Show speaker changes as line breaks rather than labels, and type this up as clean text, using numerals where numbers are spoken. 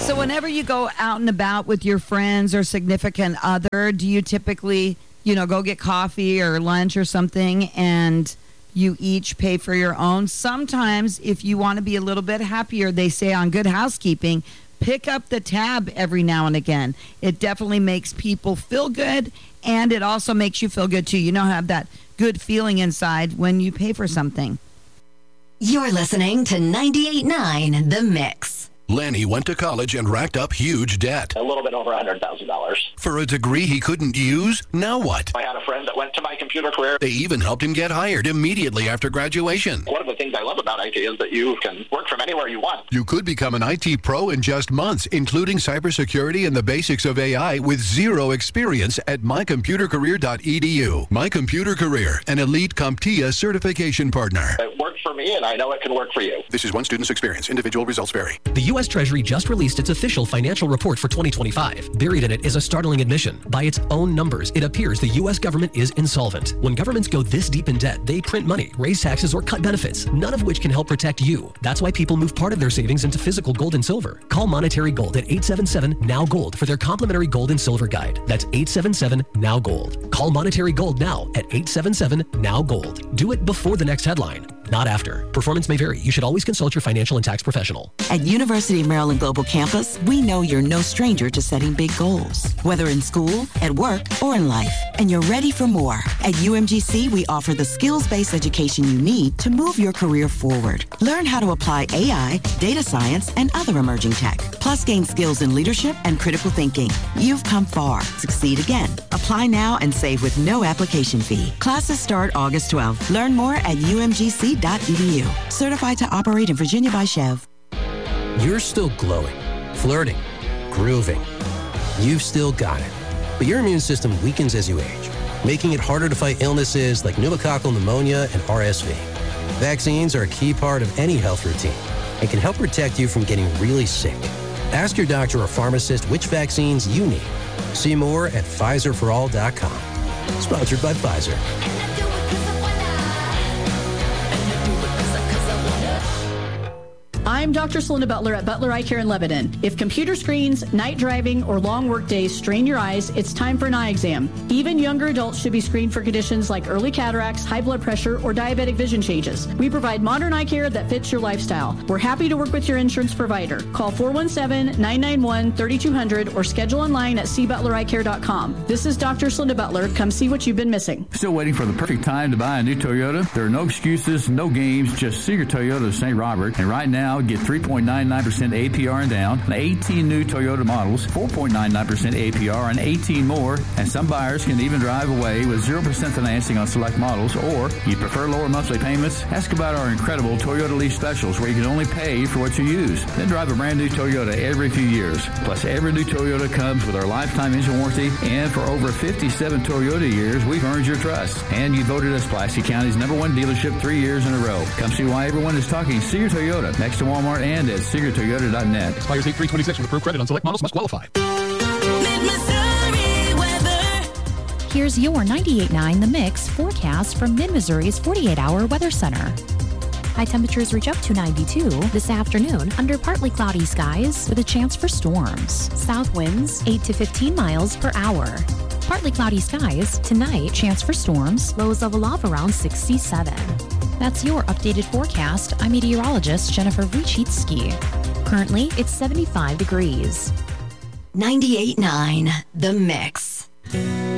So whenever you go out and about with your friends or significant other, do you typically, go get coffee or lunch or something and you each pay for your own? Sometimes if you want to be a little bit happier, they say on Good Housekeeping, pick up the tab every now and again. It definitely makes people feel good, and it also makes you feel good too. Have that good feeling inside when you pay for something.
You're listening to 98.9 The Mix.
Lanny went to college and racked up huge debt.
A little bit over $100,000.
For a degree he couldn't use? Now what?
I had a friend that went to My Computer Career.
They even helped him get hired immediately after graduation.
One of the things I love about IT is that you can work from anywhere you want.
You could become an IT pro in just months, including cybersecurity and the basics of AI with zero experience at mycomputercareer.edu. My Computer Career, an elite CompTIA certification partner.
It worked for me, and I know it can work for you.
This is one student's experience. Individual results vary.
The U.S. Treasury just released its official financial report for 2025. Buried in it is a startling admission. By its own numbers, it appears the U.S. government is insolvent. When governments go this deep in debt, they print money, raise taxes, or cut benefits, none of which can help protect you. That's why people move part of their savings into physical gold and silver. Call Monetary Gold at 877-NOW-GOLD for their complimentary gold and silver guide. That's 877-NOW-GOLD. Call Monetary Gold now at 877-NOW-GOLD. Do it before the next headline, not after. Performance may vary. You should always consult your financial and tax professional.
At University of Maryland Global Campus, we know you're no stranger to setting big goals, whether in school, at work, or in life. And you're ready for more. At UMGC, we offer the skills-based education you need to move your career forward. Learn how to apply AI, data science, and other emerging tech. Plus, gain skills in leadership and critical thinking. You've come far. Succeed again. Apply now and save with no application fee. Classes start August 12th. Learn more at umgc.edu. Certified to operate in Virginia by Chev.
You're still glowing, flirting, grooving. You've still got it. But your immune system weakens as you age, making it harder to fight illnesses like pneumococcal pneumonia and RSV. Vaccines are a key part of any health routine and can help protect you from getting really sick. Ask your doctor or pharmacist which vaccines you need. See more at PfizerForAll.com. Sponsored by Pfizer.
I'm Dr. Celinda Butler at Butler Eye Care in Lebanon. If computer screens, night driving, or long work days strain your eyes, it's time for an eye exam. Even younger adults should be screened for conditions like early cataracts, high blood pressure, or diabetic vision changes. We provide modern eye care that fits your lifestyle. We're happy to work with your insurance provider. Call 417-991-3200 or schedule online at cbutlereyecare.com. This is Dr. Celinda Butler. Come see what you've been missing.
Still waiting for the perfect time to buy a new Toyota? There are no excuses, no games, just Seeger Toyota of St. Robert. And right now, get 3.99% APR and down on 18 new Toyota models, 4.99% APR on 18 more, and some buyers can even drive away with 0% financing on select models. Or you prefer lower monthly payments? Ask about our incredible Toyota lease specials where you can only pay for what you use. Then drive a brand new Toyota every few years. Plus, every new Toyota comes with our lifetime engine warranty, and for over 57 Toyota years, we've earned your trust. And you voted us Pulaski County's #1 dealership 3 years in a row. Come see why everyone is talking Seeger Toyota next to Walmart and at SeegerToyota.net.
Expires 8/3/26 with approved credit on select models. Must qualify.
Here's your 98.9 The Mix forecast from Mid-Missouri's 48-hour weather center. High temperatures reach up to 92 this afternoon under partly cloudy skies with a chance for storms. South winds 8 to 15 miles per hour. Partly cloudy skies tonight, chance for storms, lows level off around 67. That's your updated forecast. I'm meteorologist Jennifer Vuchitsky. Currently, it's 75 degrees.
98.9 The Mix.